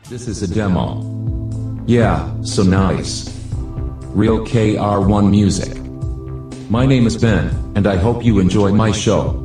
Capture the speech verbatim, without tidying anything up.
This is a demo. Yeah, so nice. Real K R one music. My name is Ben, and I hope you enjoy my show.